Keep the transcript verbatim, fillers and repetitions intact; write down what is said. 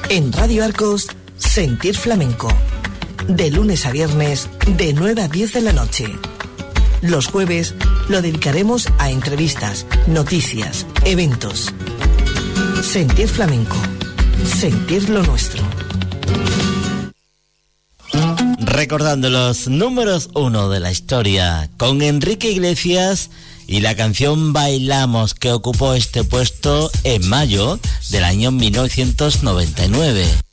En Radio Arcos, Sentir Flamenco. De lunes a viernes, de nueve a diez de la noche. Los jueves lo dedicaremos a entrevistas, noticias, eventos. Sentir Flamenco. Sentir lo nuestro. Recordando los números uno de la historia con Enrique Iglesias y la canción Bailamos, que ocupó este puesto en mayo del año mil novecientos noventa y nueve.